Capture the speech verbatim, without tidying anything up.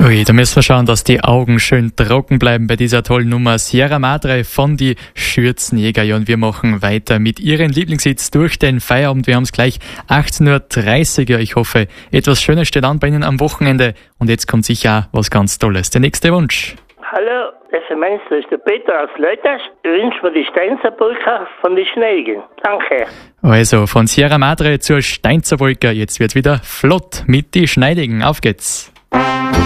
Ui, da müssen wir schauen, dass die Augen schön trocken bleiben bei dieser tollen Nummer Sierra Madre von die Schürzenjäger. Ja, und wir machen weiter mit Ihren Lieblingshits durch den Feierabend. Wir haben es gleich achtzehn Uhr dreißig. Ja, ich hoffe, etwas Schönes steht an bei Ihnen am Wochenende. Und jetzt kommt sicher auch was ganz Tolles. Der nächste Wunsch. Hallo, das ist der Peter aus Leutasch. Ich wünsche mir die Steinzerbrücke von den Schneidigen. Danke. Also, von Sierra Madre zur Steinzerbrücke. Jetzt wird wieder flott mit die Schneidigen. Auf geht's.